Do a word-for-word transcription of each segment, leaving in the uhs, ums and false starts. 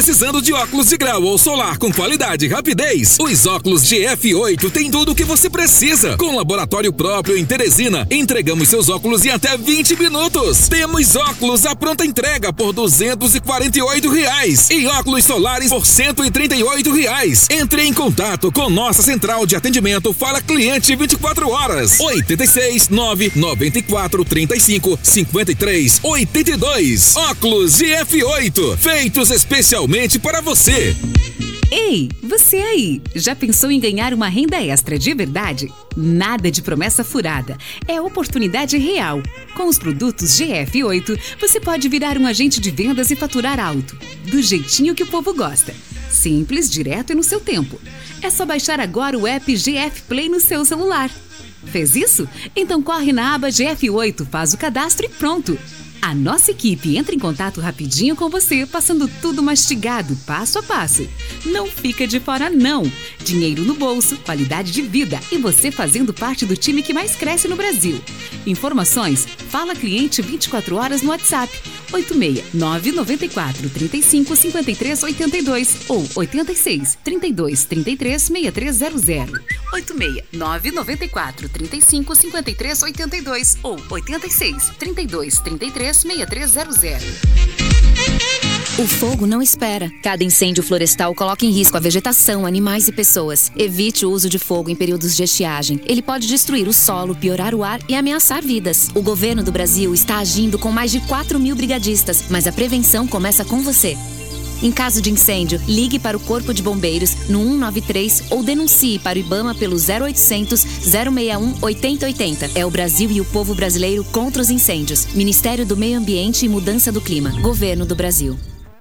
precisando de óculos de grau ou solar com qualidade e rapidez? Os óculos G F oito têm tudo o que você precisa. Com laboratório próprio em Teresina, entregamos seus óculos em até vinte minutos. Temos óculos à pronta entrega por duzentos e quarenta e oito reais e óculos solares por cento e trinta e oito reais. Entre em contato com nossa central de atendimento Fala Cliente vinte e quatro horas. oito seis nove nove quatro três cinco cinco três oito dois. Óculos G F oito, feitos especialmente para você. Ei, você aí, já pensou em ganhar uma renda extra de verdade? Nada de promessa furada, é oportunidade real. Com os produtos G F oito, você pode virar um agente de vendas e faturar alto, do jeitinho que o povo gosta. Simples, direto e no seu tempo. É só baixar agora o app G F Play no seu celular. Fez isso? Então corre na aba G F oito, faz o cadastro e pronto. A nossa equipe entra em contato rapidinho com você, passando tudo mastigado, passo a passo. Não fica de fora não. Dinheiro no bolso, qualidade de vida e você fazendo parte do time que mais cresce no Brasil. Informações, Fala Cliente vinte e quatro horas no WhatsApp oito seis nove nove quatro três cinco cinco três oito dois ou oito seis, trinta e dois, trinta e três, sessenta e três zero zero. oito seis nove nove quatro três cinco cinco três oito dois ou oito seis, trinta e dois, trinta e três, sessenta e três zero zero. O fogo não espera. Cada incêndio florestal coloca em risco a vegetação, animais e pessoas. Evite o uso de fogo em períodos de estiagem. Ele pode destruir o solo, piorar o ar e ameaçar vidas. O governo do Brasil está agindo com mais de quatro mil brigadistas, mas a prevenção começa com você. Em caso de incêndio, ligue para o Corpo de Bombeiros no um nove três ou denuncie para o IBAMA pelo zero oitocentos, zero seis um, oito zero oito zero. É o Brasil e o povo brasileiro contra os incêndios. Ministério do Meio Ambiente e Mudança do Clima. Governo do Brasil.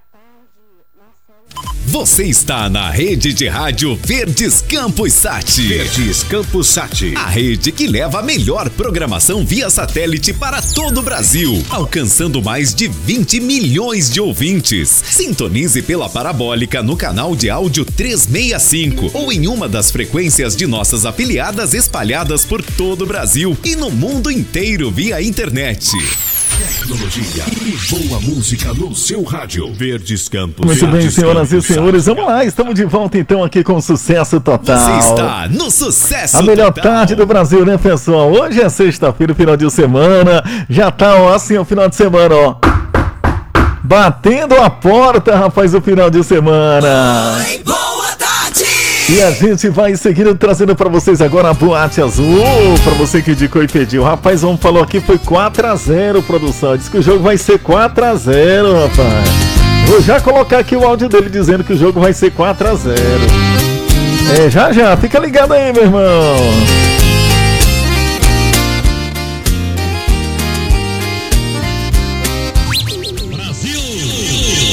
Você está na rede de rádio Verdes Campos Sat. Verdes Campos Sat. A rede que leva a melhor programação via satélite para todo o Brasil, alcançando mais de vinte milhões de ouvintes. Sintonize pela parabólica no canal de áudio trezentos e sessenta e cinco ou em uma das frequências de nossas afiliadas espalhadas por todo o Brasil e no mundo inteiro via internet. Tecnologia e boa música no seu rádio. Verdes Campos. Muito Verdes bem, senhoras Campos, e senhores, vamos lá, estamos de volta então aqui com Sucesso Total. Você está no Sucesso A melhor Total. tarde do Brasil, né, pessoal? Hoje é sexta-feira, final de semana, já tá, ó, assim, o final de semana, ó, batendo a porta, rapaz, o final de semana. Oi, boa tarde! E a gente vai seguindo, trazendo pra vocês agora a Boate Azul, pra você que indicou e pediu. Rapaz, vamos falar aqui, foi quatro a zero, produção. Diz que o jogo vai ser quatro a zero, rapaz. Vou já colocar aqui o áudio dele dizendo que o jogo vai ser quatro a zero. É, já já, fica ligado aí, meu irmão.